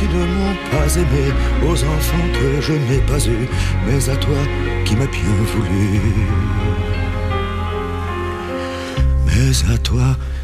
ne m'ont pas aimé, aux enfants que je n'ai pas eus, mais à toi qui m'as bien voulu. Mais à toi